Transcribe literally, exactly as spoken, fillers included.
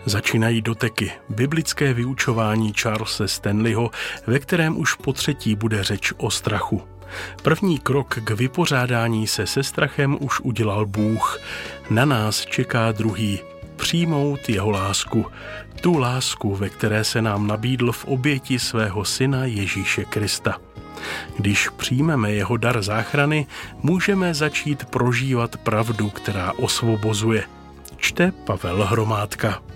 Začínají doteky, biblické vyučování Charlese Stanleyho, ve kterém už po třetí bude řeč o strachu. První krok k vypořádání se se strachem už udělal Bůh. Na nás čeká druhý, přijmout jeho lásku. Tu lásku, ve které se nám nabídl v oběti svého syna Ježíše Krista. Když přijmeme jeho dar záchrany, můžeme začít prožívat pravdu, která osvobozuje. Čte Pavel Hromádka.